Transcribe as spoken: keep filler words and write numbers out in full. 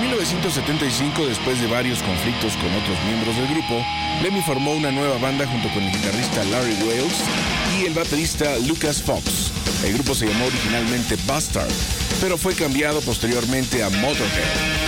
mil novecientos setenta y cinco, después de varios conflictos con otros miembros del grupo, Lemmy formó una nueva banda junto con el guitarrista Larry Wales y el baterista Lucas Fox. El grupo se llamó originalmente Bastard, pero fue cambiado posteriormente a Motorhead.